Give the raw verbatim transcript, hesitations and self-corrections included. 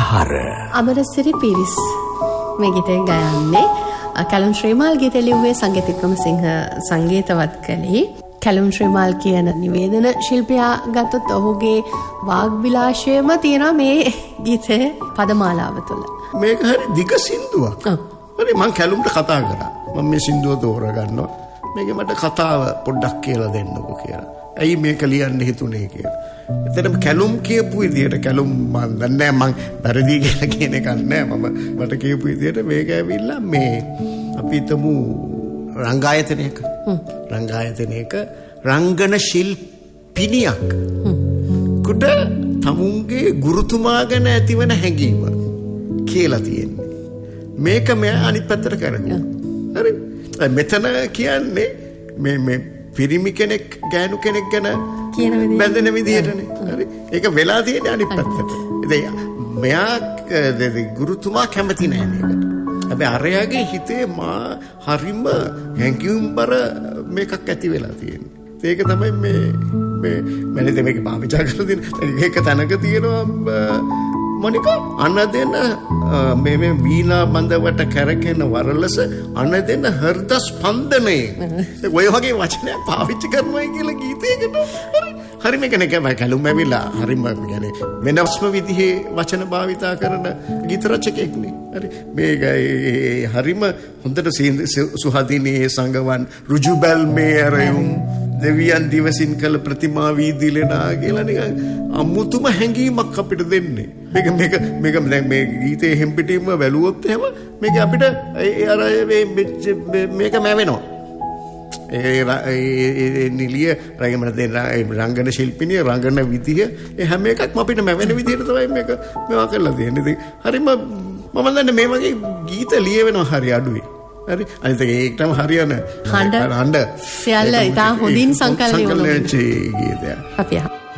ප්‍රහාර. අමරසිරි පිරිස් මේ ගීතය ගයන්නේ. කැලුම් ශ්‍රීමාල් ගීතය ලිව්වේ සංගීත වික්‍රමසිංහ සංගීතවත් කළේ. කැලුම් ශ්‍රීමාල් කියන නිවේදන ශිල්පියා ගත්තොත් ඔහුගේ වාග් විලාශයම තියෙනවා මේ ගීතයේ පදමාලාව තුළ. මේක හරි දිග සින්දුවක්. හරි මං කැලුම්ට කතා කරා. මම මේ සින්දුව තෝරගන්නවා. මේක මට කතාව පොඩ්ඩක් කියලා දෙන්නකෝ කියලා. ඇයි මේක ලියන්න හිතුනේ කියලා. එතනම කැලුම් කියපු විදියට කැලුම් මන් දන්නේ මං වැරදි කියලා කියන එකක් නෑ. මම මට කියපු විදියට මේක ඇවිල්ලා මේ අපි හිතමු රංගායතනයක රංගායතනයක රංගන ශිල්පිනියක් කුඩ තමුන්ගේ ගුරුතුමා ගැන ඇතිවන හැඟීම කියලා තියෙන්නේ. මේක මෙයා අනිත් පැත්තට කරනවා. හරි. මෙතන කියන්නේ මේ මේ පිරිමි කෙනෙක් ගෑනු කෙනෙක් ගැන කියන විදිහට බැඳෙන විදිහටනේ. හරි. ඒක වෙලා තියෙන්නේ අනිත් පැත්තට. ඉතින් මෙයා ගුරුතුමා කැමති නෑ මේකට. හැබැයි අරයාගේ හිතේ මා හරිම හැඟීම්බර මේකක් ඇති වෙලා තියෙන්නේ. ඒක තමයි මේ මේ මම මේක පාවිච්චි කරලා දෙන. ඒක තනක තියෙනවා මොනිකා අනදෙන මේ මේ වීණා බඳවට කරකෙන වරලස අනදෙන හෘද ස්පන්දනයේ ඔය වගේ වචන පාවිච්චි කරනවා කියලා ගීතයකට හරි හරි මේක නේ කැලුම් ඇවිල්ලා හරිම يعني වෙනස්ම විදිහේ වචන භාවිතා කරන ගීත රචකයෙක් නේ හරි මේක හරිම හොඳට සුහදිනේ සංගවන් රුජුබල් මේ අරයුම් දෙවියන් දිවසින් කළ ප්‍රතිමා වීදිලෙනා කියලා නිකන් අමුතුම හැඟීමක් අපිට දෙන්නේ. මේක මේක මේක දැන් මේ ගීතේ හෙම්පිටින්ම වැළුවොත් එහෙම මේක අපිට අර මේක මැවෙනවා. ඒ නිලිය රංගන දෙන රංගන ශිල්පිනිය රංගන විදිය ඒ හැම එකක්ම අපිට මැවෙන විදියට තමයි මේක මේවා කරලා තියෙන්නේ. ඉතින් හරිම මම දන්නේ මේ වගේ ගීත ලියවෙනවා හරි අඩුයි. හරි අනිත් ඒකටම හරියන හඬ හඬ සියල්ල ඉතා හොඳින් සංකලනය වුණා. සංකලනයේ ගීතය. අපි